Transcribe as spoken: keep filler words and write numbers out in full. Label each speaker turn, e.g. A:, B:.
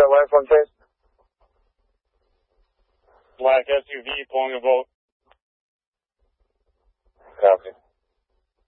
A: wife on chase?
B: Black S U V pulling a boat.
A: Copy.